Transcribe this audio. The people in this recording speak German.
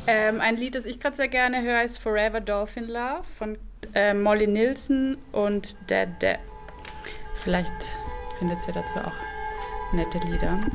Ein Lied, das ich gerade sehr gerne höre, ist Forever Dolphin Love von Molly Nilsson und Dead Dead. Vielleicht findet ihr dazu auch nette Lieder.